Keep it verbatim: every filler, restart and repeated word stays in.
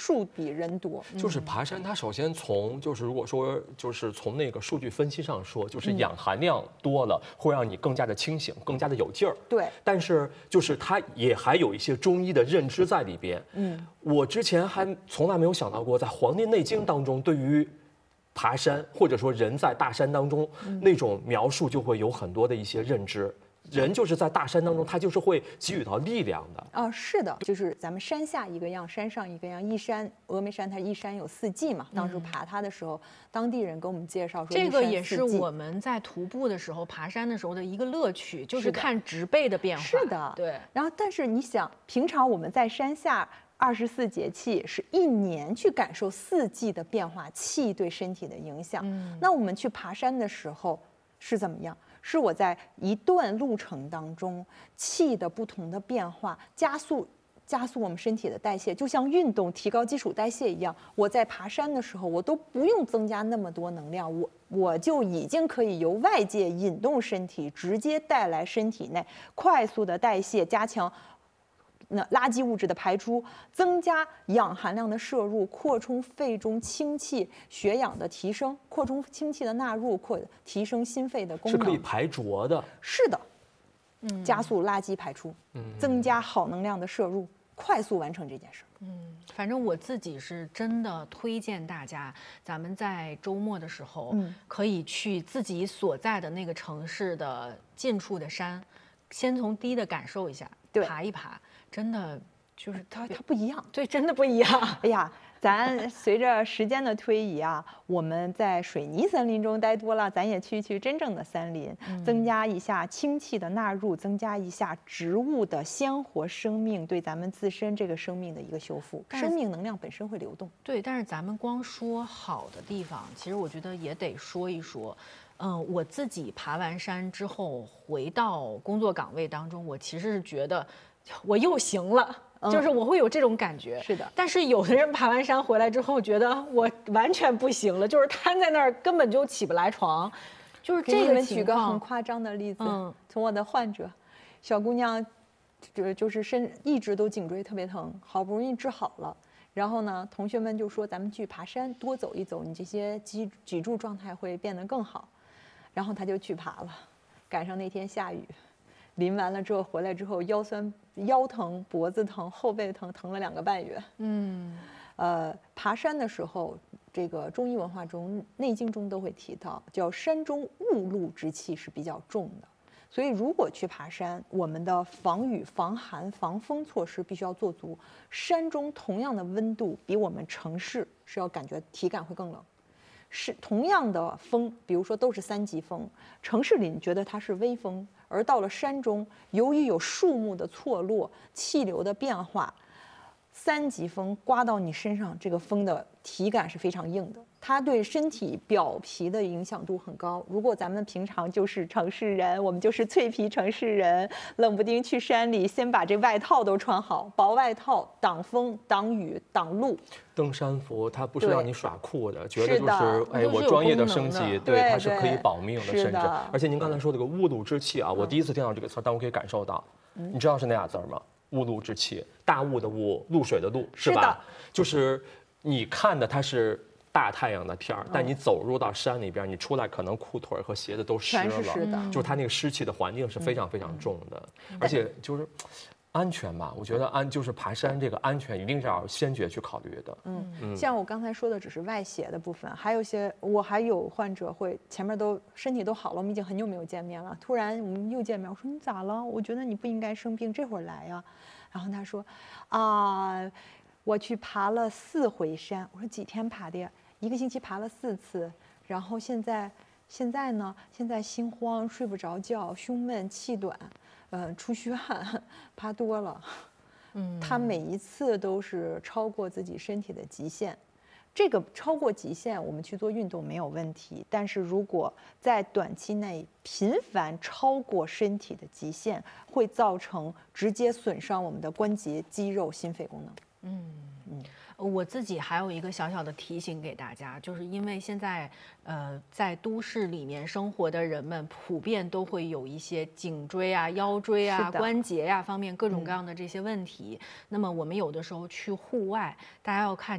树比人多。 就是爬山，它首先从就是如果说就是从那个数据分析上说，就是氧含量多了会让你更加的清醒，更加的有劲儿。 对， 但是就是它也还有一些中医的认知在里边。嗯，我之前还从来没有想到过，在《黄帝内经》当中对于爬山或者说人在大山当中那种描述，就会有很多的一些认知。人就是在大山当中，他就是会给予到力量的。 啊，是的，就是咱们山下一个样，山上一个样。一山峨眉山，它一山有四季嘛。当时爬它的时候，当地人给我们介绍说， 这个也是我们在徒步的时候、爬山的时候的一个乐趣，就是看植被的变化。 是的， 对。 然后，但是你想，平常我们在山下二十四节气是一年去感受四季的变化，气对身体的影响。嗯，那我们去爬山的时候是怎么样？是我在一段路程当中气的不同的变化，加速加速我们身体的代谢，就像运动提高基础代谢一样。我在爬山的时候，我都不用增加那么多能量，我我就已经可以由外界引动身体，直接带来身体内快速的代谢，加强那垃圾物质的排出，增加氧含量的摄入，扩充肺中氢气、血氧的提升，扩充氢气的纳入，扩提升心肺的功能， 是可以排浊的。 是的，嗯，加速垃圾排出，嗯，增加好能量的摄入，快速完成这件事。 嗯，反正我自己是真的推荐大家，咱们在周末的时候，嗯，可以去自己所在的那个城市的近处的山，先从低的感受一下，爬一爬。真的就是它，它不一样， 对，真的不一样。 哎呀，咱随着时间的推移啊，我们在水泥森林中待多了，咱也去去真正的森林，增加一下氢气的纳入，增加一下植物的鲜活生命对咱们自身这个生命的一个修复。生命能量本身会流动。 对，但是咱们光说好的地方，其实我觉得也得说一说。嗯，我自己爬完山之后回到工作岗位当中，我其实是觉得我又行了，嗯、就是我会有这种感觉。 是的， 但是有的人爬完山回来之后，觉得我完全不行了，就是瘫在那儿根本就起不来床。就是这个情况。 举个很夸张的例子，嗯、从我的患者，小姑娘，就就是身一直都颈椎特别疼，好不容易治好了。然后呢，同学们就说咱们去爬山，多走一走，你这些脊脊柱状态会变得更好。然后他就去爬了，赶上那天下雨，淋完了之后回来之后腰酸、腰疼、脖子疼、后背疼，疼了两个半月。嗯，呃，爬山的时候，这个中医文化中、内经中都会提到，叫山中雾露之气是比较重的。所以，如果去爬山，我们的防雨、防寒、防风措施必须要做足。山中同样的温度，比我们城市是要感觉体感会更冷。是同样的风，比如说都是三级风，城市里你觉得它是微风，而到了山中，由于有树木的错落、气流的变化，三级风刮到你身上，这个风的体感是非常硬的，它对身体表皮的影响度很高。如果咱们平常就是城市人，我们就是脆皮城市人，冷不丁去山里，先把这外套都穿好，薄外套挡风、挡雨、挡路。 登山服它不是让你耍酷的，觉得就是哎，我专业的升级，对，它是可以保命的，甚至而且您刚才说这个雾露之气啊，我第一次听到这个词，但我可以感受到，你知道是哪俩字吗？雾露之气，大雾的雾，露水的露，是吧？就是你看的它是大太阳的天儿，但你走入到山里边，你出来可能裤腿和鞋子都湿了， 全是湿的， 就是它那个湿气的环境是非常非常重的，而且就是安全吧，我觉得安就是爬山这个安全一定是要先决去考虑的。 嗯，嗯像我刚才说的只是外邪的部分，还有一些我还有患者会前面都身体都好了，我们已经很久没有见面了，突然我们又见面，我说你咋了？我觉得你不应该生病，这会儿来呀。然后他说啊，我去爬了四回山。我说几天爬的呀？一个星期爬了四次。然后现在现在呢？现在心慌，睡不着觉，胸闷气短。呃，出虚汗，爬多了，嗯，他每一次都是超过自己身体的极限。这个超过极限，我们去做运动没有问题。但是如果在短期内频繁超过身体的极限，会造成直接损伤我们的关节、肌肉、心肺功能。 嗯嗯。我自己还有一个小小的提醒给大家，就是因为现在，呃，在都市里面生活的人们普遍都会有一些颈椎啊、腰椎啊、关节呀、啊、方面各种各样的这些问题。嗯、那么我们有的时候去户外，大家要看。